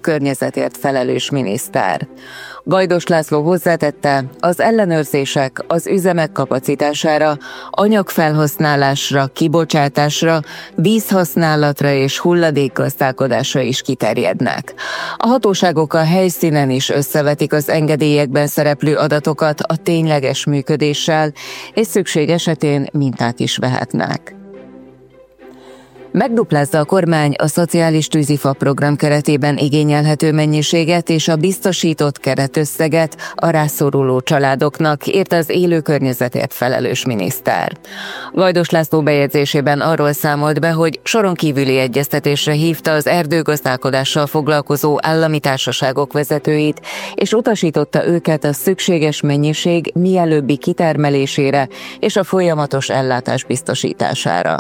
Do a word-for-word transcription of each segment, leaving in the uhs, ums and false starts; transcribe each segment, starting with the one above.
környezetért felelős miniszter. Gajdos László hozzátette, az ellenőrzések az üzemek kapacitására, anyagfelhasználásra, kibocsátásra, vízhasználatra és hulladékgazdálkodásra is kiterjednek. A hatóságok a helyszínen is összevetik az engedélyekben szereplő adatokat a tényleges működéssel, és szükség esetén mintát is vehetnek. Megduplázza a kormány a szociális tűzifa program keretében igényelhető mennyiséget és a biztosított keretösszeget a rászoruló családoknak, írta az élő környezetért felelős miniszter. Gajdos László bejegyzésében arról számolt be, hogy soron kívüli egyeztetésre hívta az erdőgazdálkodással foglalkozó állami társaságok vezetőit, és utasította őket a szükséges mennyiség mielőbbi kitermelésére és a folyamatos ellátás biztosítására.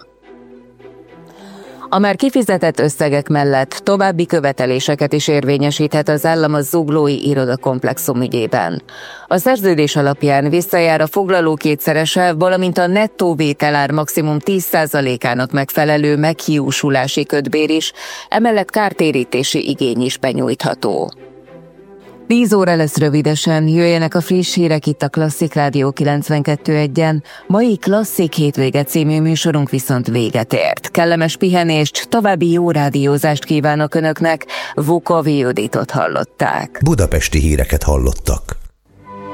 A már kifizetett összegek mellett további követeléseket is érvényesíthet az állam a Zuglói irodakomplexum ügyében. A szerződés alapján visszajár a foglaló kétszerese, valamint a nettó vételár maximum tíz százalékának megfelelő meghiúsulási kötbér is, emellett kártérítési igény is benyújtható. tíz óra lesz rövidesen, jöjjenek a friss hírek itt a Klasszik Rádió kilencvenkettő egyen. Mai Klasszik hétvége című műsorunk viszont véget ért. Kellemes pihenést, további jó rádiózást kívánok Önöknek, Vukovi Juditot hallották. Budapesti híreket hallottak.